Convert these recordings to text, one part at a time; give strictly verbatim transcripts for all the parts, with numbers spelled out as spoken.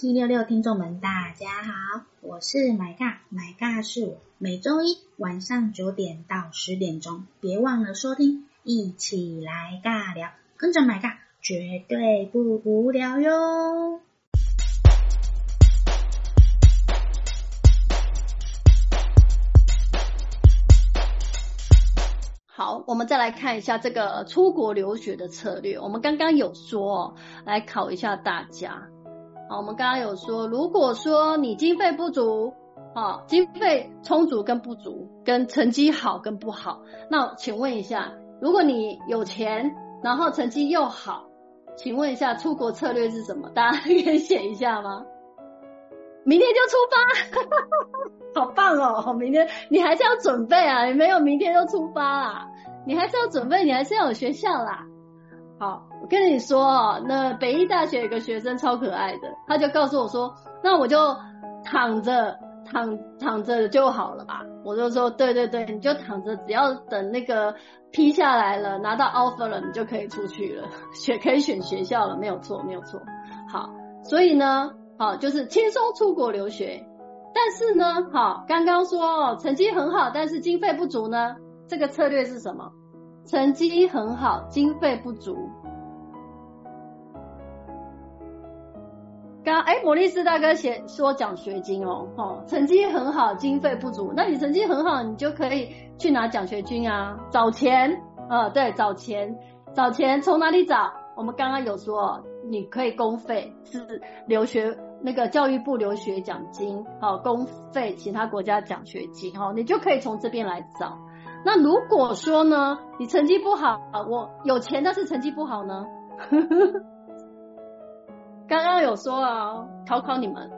七六六听众们大家好，我是买尬，买尬是我，每周一晚上九点到十点钟，别忘了收听，一起来尬聊，跟着买尬绝对不无聊哟。 好，我们再来看一下这个出国留学的策略。我们刚刚有说哦，来考一下大家。好，我们刚刚有说，如果说你经费不足，啊，经费充足跟不足，跟成绩好跟不好，那请问一下，如果你有钱，然后成绩又好，请问一下出国策略是什么？大家可以写一下吗？明天就出发，好棒哦！明天你还是要准备啊，你没有明天就出发啦，你还是要准备，你还是要有学校啦。好，我跟你说哦，那北医大学有个学生超可爱的，他就告诉我说，那我就躺着躺躺着就好了吧。我就说对对对，你就躺着，只要等那个批下来了，拿到 offer 了，你就可以出去了，选可以选学校了，没有错没有错。好，所以呢，好就是轻松出国留学。但是呢，好，刚刚说哦，成绩很好，但是经费不足呢，这个策略是什么？成绩很好，经费不足。刚哎，摩利斯大哥写说奖学金哦，哦，成绩很好，经费不足，那你成绩很好，你就可以去拿奖学金啊，找钱，呃，对，找钱，找钱从哪里找？我们刚刚有说，你可以公费是留学那个教育部留学奖金，好，公费其他国家奖学金，好，你就可以从这边来找。那如果说呢，你成绩不好，我有钱但是成绩不好呢？刚刚有说啊，考考你们，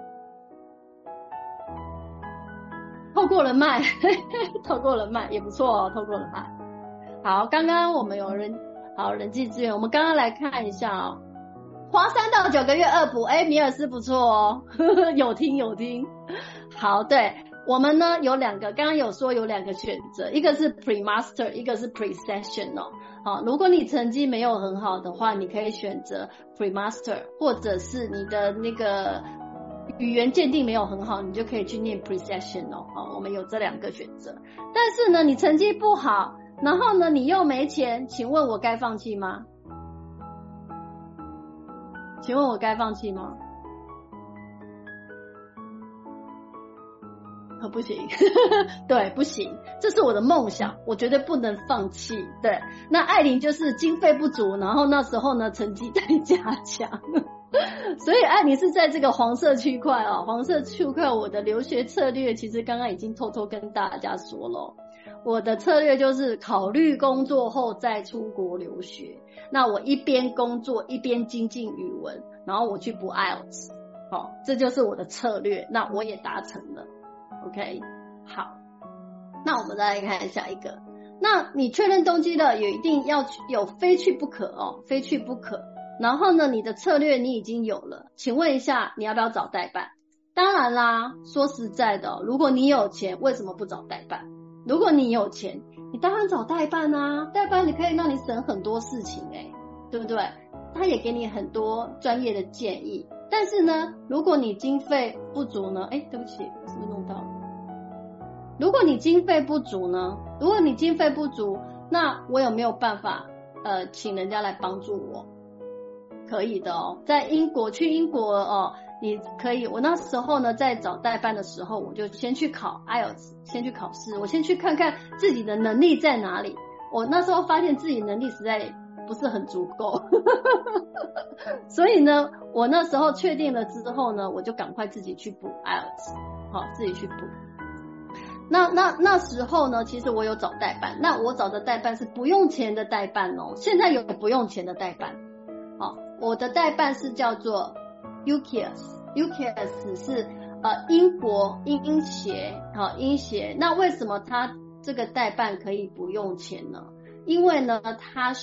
透过人脉，透过人脉也不错哦，透过人脉。好，刚刚我们有人好人际资源，我们刚刚来看一下哦，花三到九个月二补，哎，米尔斯不错哦，有听有听。好，对。我们呢有两个，刚刚有说有两个选择，一个是 pre-master， 一个是 pre-sessional。好，如果你成绩没有很好的话，你可以选择 pre-master， 或者是你的那个语言鉴定没有很好，你就可以去念 pre-sessional。好，我们有这两个选择。但是呢，你成绩不好，然后呢你又没钱，请问我该放弃吗？请问我该放弃吗？哦，不行，对，不行，这是我的梦想，我绝对不能放弃。对，那艾琳就是经费不足，然后那时候呢成绩在加强，所以艾琳是在这个黄色区块啊，黄色区块我的留学策略其实刚刚已经偷偷跟大家说了，我的策略就是考虑工作后再出国留学，那我一边工作一边精进语文，然后我去补 I E L T S， 好，这就是我的策略，那我也达成了。OK， 好，那我们再来看下一个。那你确认动机了，也一定要有非去不可哦，非去不可。然后呢，你的策略你已经有了，请问一下，你要不要找代办？当然啦，说实在的哦，如果你有钱，为什么不找代办？如果你有钱，你当然找代办啊，代办你可以让你省很多事情诶，对不对？他也给你很多专业的建议。但是呢，如果你经费不足呢？哎，对不起，是不是弄到了？如果你经费不足呢？如果你经费不足，那我有没有办法呃，请人家来帮助我？可以的哦，在英国去英国哦，你可以。我那时候呢，在找代办的时候，我就先去考 I E L T S， 先去考试，我先去看看自己的能力在哪里。我那时候发现自己能力实在不是很足够，所以呢，我那时候确定了之后呢，我就赶快自己去补 I E L T S， 好，自己去补。那那那时候呢，其实我有找代办，那我找的代办是不用钱的代办哦，现在有不用钱的代办，好，我的代办是叫做 U K S，U K S 是呃英国英英协，好英协，那为什么它这个代办可以不用钱呢？因为呢，它